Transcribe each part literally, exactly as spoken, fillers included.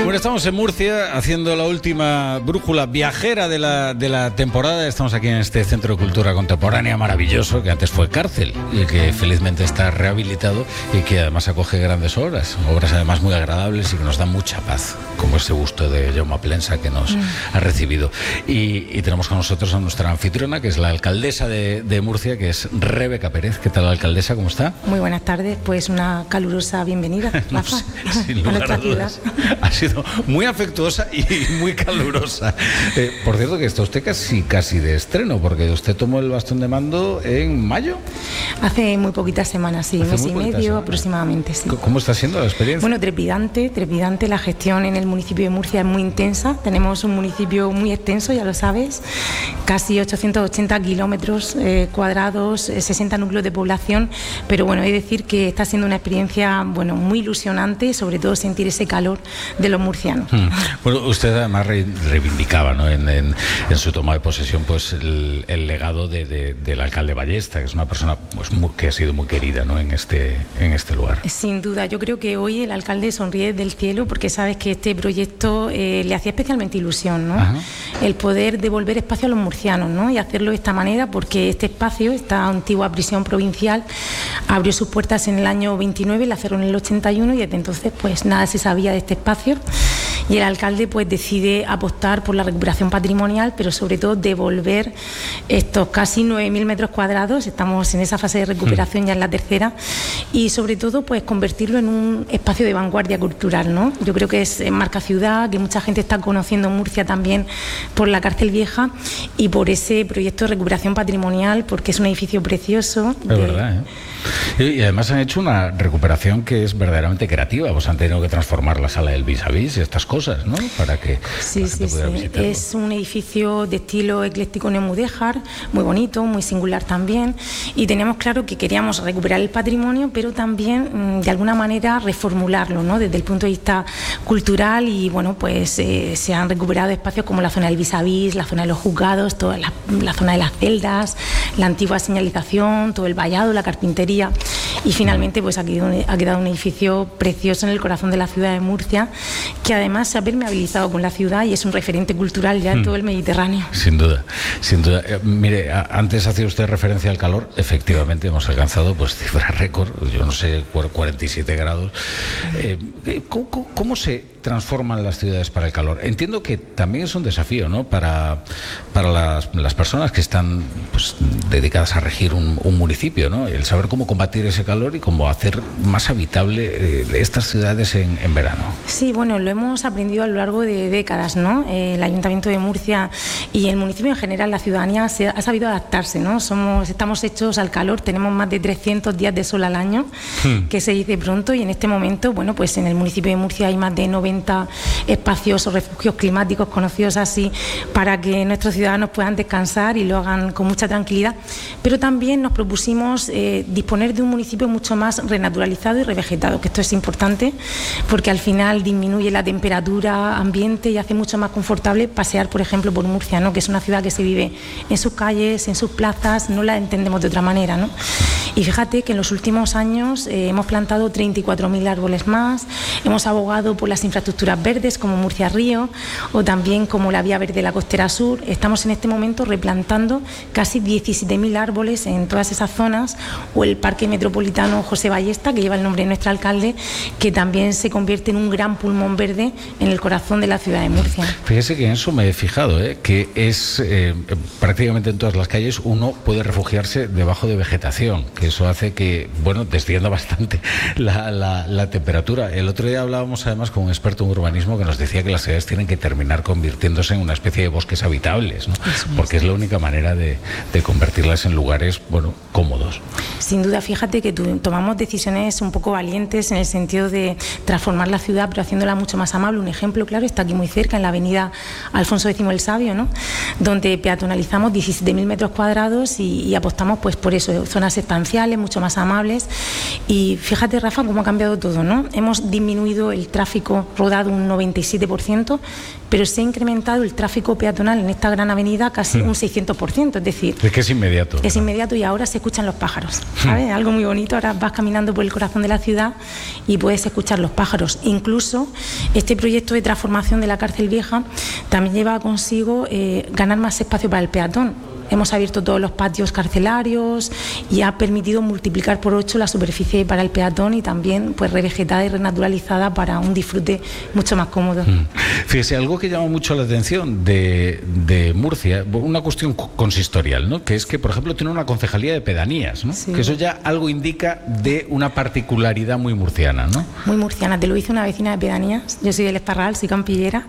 Bueno, estamos en Murcia haciendo la última brújula viajera de la, de la temporada. Estamos aquí en este Centro de Cultura Contemporánea maravilloso, que antes fue cárcel y que felizmente está rehabilitado y que además acoge grandes obras, obras además muy agradables y que nos dan mucha paz, como ese gusto de Jaume Plensa que nos mm. ha recibido. Y, y tenemos con nosotros a nuestra anfitriona, que es la alcaldesa de, de Murcia, que es Rebeca Pérez. ¿Qué tal, alcaldesa? ¿Cómo está? Muy buenas tardes, pues una calurosa bienvenida, Rafa, no sé, sin lugar a nuestra ciudad. Ha sido muy afectuosa y muy calurosa. Eh, por cierto, que está usted casi, casi de estreno, porque usted tomó el bastón de mando en mayo. Hace muy poquitas semanas, sí, mes y medio semanas. aproximadamente, sí. ¿Cómo está siendo la experiencia? Bueno, trepidante, trepidante. La gestión en el municipio de Murcia es muy intensa. Tenemos un municipio muy extenso, ya lo sabes, casi ochocientos ochenta kilómetros eh, cuadrados, eh, sesenta núcleos de población, pero bueno, he de decir que está siendo una experiencia, bueno, muy ilusionante, sobre todo sentir ese calor de los murcianos. Hmm. Bueno, usted además re, reivindicaba, ¿no?, en, en, en su toma de posesión, pues el, el legado de, de, del alcalde Ballesta, que es una persona pues, muy, que ha sido muy querida, ¿no?, en este, en este lugar. Sin duda, yo creo que hoy el alcalde sonríe del cielo porque sabes que este proyecto eh, le hacía especialmente ilusión, ¿no? Ajá. El poder devolver espacio a los murcianos, ¿no?, y hacerlo de esta manera, porque este espacio, esta antigua prisión provincial, abrió sus puertas en el año veintinueve, la cerró en el ochenta y uno y desde entonces pues nada se sabía de este espacio. Y el alcalde pues decide apostar por la recuperación patrimonial, pero sobre todo devolver estos casi nueve mil metros cuadrados. Estamos en esa fase de recuperación, ya en la tercera, y sobre todo pues convertirlo en un espacio de vanguardia cultural, ¿no? Yo creo que es marca ciudad, que mucha gente está conociendo Murcia también por la cárcel vieja y por ese proyecto de recuperación patrimonial, porque es un edificio precioso. Es de... verdad, ¿eh? Y además han hecho una recuperación que es verdaderamente creativa, pues han tenido que transformar la sala del vis-a-vis y estas cosas, ¿no?, para que sí, la gente sí, pudiera sí. visitarlo. Es un edificio de estilo ecléctico neomudéjar, muy bonito, muy singular también, y teníamos claro que queríamos recuperar el patrimonio, pero también de alguna manera reformularlo, ¿no?, desde el punto de vista cultural. Y bueno, pues eh, se han recuperado espacios como la zona del vis-a-vis, la zona de los juzgados, toda la, la zona de las celdas, la antigua señalización, todo el vallado, la carpintería. Y finalmente pues ha quedado, un, ha quedado un edificio precioso en el corazón de la ciudad de Murcia, que además se ha permeabilizado con la ciudad y es un referente cultural ya en mm. todo el Mediterráneo. Sin duda, sin duda. Eh, mire, a, antes hacía usted referencia al calor. Efectivamente hemos alcanzado pues cifras récord, yo no sé, cuarenta y siete grados. Eh, ¿cómo, cómo, ¿Cómo se transforman las ciudades para el calor? Entiendo que también es un desafío, ¿no?, para, para las, las personas que están pues, dedicadas a regir un, un municipio, ¿no?, el saber cómo combatir ese calor y cómo hacer más habitable eh, estas ciudades en, en verano. Sí, bueno, lo hemos aprendido a lo largo de décadas, ¿no? Eh, el Ayuntamiento de Murcia y el municipio en general, la ciudadanía se ha sabido adaptarse, ¿no? Somos, estamos hechos al calor, tenemos más de trescientos días de sol al año, hmm. que se dice pronto, y en este momento, bueno, pues en el municipio de Murcia hay más de noventa espacios o refugios climáticos conocidos así para que nuestros ciudadanos puedan descansar y lo hagan con mucha tranquilidad, pero también nos propusimos eh, disponer de un municipio mucho más renaturalizado y revegetado, que esto es importante porque al final disminuye la temperatura ambiente y hace mucho más confortable pasear, por ejemplo, por Murcia, ¿no?, que es una ciudad que se vive en sus calles, en sus plazas, no la entendemos de otra manera, ¿no? Y fíjate que en los últimos años eh, hemos plantado treinta y cuatro mil árboles más, hemos abogado por las infraestructuras verdes como Murcia Río o también como la Vía Verde La Costera Sur. Estamos en este momento replantando casi diecisiete mil árboles en todas esas zonas, o el Parque Metropolitano José Ballesta, que lleva el nombre de nuestro alcalde, que también se convierte en un gran pulmón verde en el corazón de la ciudad de Murcia. Fíjese que en eso me he fijado, ¿eh? que es eh, prácticamente en todas las calles uno puede refugiarse debajo de vegetación, que eso hace que, bueno, descienda bastante la, la, la temperatura. El otro día hablábamos además con un experto en urbanismo que nos decía que las ciudades tienen que terminar convirtiéndose en una especie de bosques habitables, ¿no? Porque es la única manera de, de convertirlas en lugares, bueno, cómodos. Sin duda, fíjate que tu, tomamos decisiones un poco valientes en el sentido de transformar la ciudad, pero haciéndola mucho más amable. Un ejemplo claro está aquí muy cerca, en la avenida Alfonso X el Sabio, ¿no?, donde peatonalizamos diecisiete mil metros cuadrados y, y apostamos pues por eso, zonas estanciales, mucho más amables. Y fíjate, Rafa, cómo ha cambiado todo, ¿no? Hemos disminuido el tráfico rodado un noventa y siete por ciento, pero se ha incrementado el tráfico peatonal en esta gran avenida casi mm. un seiscientos por ciento, es decir... Es que es inmediato. Es ¿no? inmediato y ahora se escuchan los pájaros, ¿sabes? Mm. Algo muy bonito. pueblito, ahora vas caminando por el corazón de la ciudad y puedes escuchar los pájaros. Incluso este proyecto de transformación de la cárcel vieja también lleva consigo eh, ganar más espacio para el peatón. Hemos abierto todos los patios carcelarios y ha permitido multiplicar por ocho la superficie para el peatón y también pues revegetada y renaturalizada para un disfrute mucho más cómodo. Mm. Fíjese, algo que llama mucho la atención de, de Murcia, una cuestión consistorial, ¿no? Que es que, por ejemplo, tiene una concejalía de pedanías, ¿no? Sí. Que eso ya algo indica de una particularidad muy murciana, ¿no? Muy murciana, te lo dice una vecina de pedanías. Yo soy del Esparral, soy campillera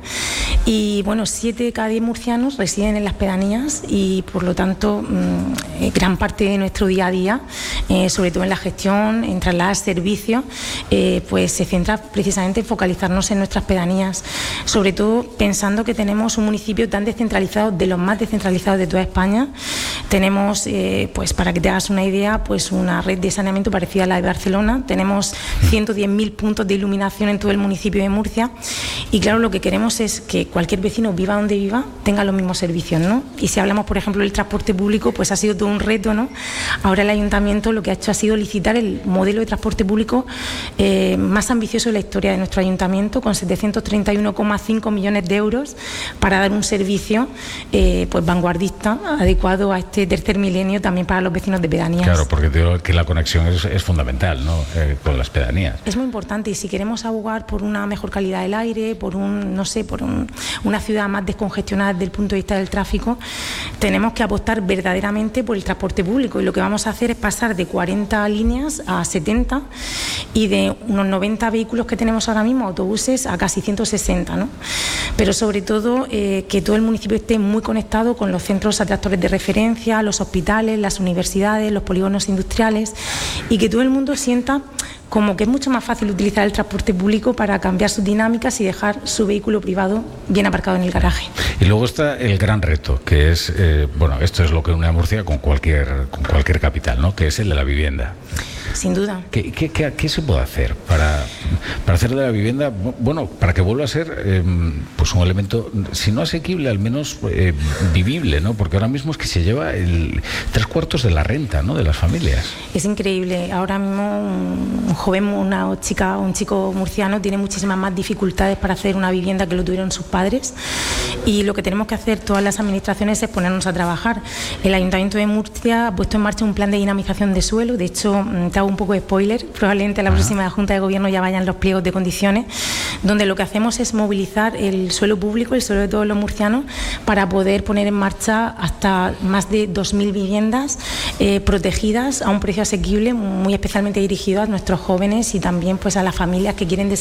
y bueno, siete de cada diez murcianos residen en las pedanías y por lo tanto mmm, gran parte de nuestro día a día, eh, sobre todo en la gestión, en trasladar servicios, eh, pues se centra precisamente en focalizarnos en nuestras pedanías, sobre todo pensando que tenemos un municipio tan descentralizado, de los más descentralizados de toda España. Tenemos, eh, pues para que te hagas una idea, pues una red de saneamiento parecida a la de Barcelona. Tenemos ciento diez mil puntos de iluminación en todo el municipio de Murcia y claro, lo que queremos es que cualquier vecino, viva donde viva, tenga los mismos servicios, ¿no? Y si hablamos, por ejemplo, del transporte público, pues ha sido todo un reto, ¿no? Ahora el ayuntamiento lo que ha hecho ha sido licitar el modelo de transporte público eh, más ambicioso de la historia de nuestro ayuntamiento, con setecientos treinta y uno coma cinco millones de euros para dar un servicio eh, pues vanguardista, adecuado a este tercer milenio también para los vecinos de pedanías. Claro, porque digo que la conexión es, es fundamental, ¿no? Eh, con las pedanías. Es muy importante y si queremos abogar por una mejor calidad del aire, por un, no sé, por un, una ciudad más descongestionada desde el punto de vista del tráfico, tenemos que apostar verdaderamente por el transporte público y lo que vamos a hacer es pasar de cuarenta líneas a setenta y de unos noventa vehículos que tenemos ahora mismo, autobuses, a casi ciento sesenta, ¿no? Pero sobre todo eh, que todo el municipio esté muy conectado con los centros atractores de referencia, los hospitales, las universidades, los polígonos industriales y que todo el mundo sienta como que es mucho más fácil utilizar el transporte público para cambiar sus dinámicas y dejar su vehículo privado bien aparcado en el garaje. Y luego está el gran reto, que es, eh, bueno, esto es lo que une a Murcia con cualquier, con cualquier capital, ¿no? Que es el de la vivienda. Sin duda. ¿Qué, qué, qué, qué se puede hacer para, para hacer de la vivienda, bueno, para que vuelva a ser eh, pues un elemento, si no asequible, al menos eh, vivible, ¿no? Porque ahora mismo es que se lleva el tres cuartos de la renta, ¿no? De las familias. Es increíble. Ahora mismo un joven, una chica, un chico murciano tiene muchísimas más dificultades para hacer una vivienda que lo tuvieron sus padres y lo que tenemos que hacer todas las administraciones es ponernos a trabajar. El Ayuntamiento de Murcia ha puesto en marcha un plan de dinamización de suelo. De hecho, te hago un poco de spoiler, probablemente a la próxima Junta de Gobierno ya vayan los pliegos de condiciones, donde lo que hacemos es movilizar el suelo público, el suelo de todos los murcianos, para poder poner en marcha hasta más de dos mil viviendas eh, protegidas a un precio asequible, muy especialmente dirigido a nuestros jóvenes y también pues a las familias que quieren desarrollar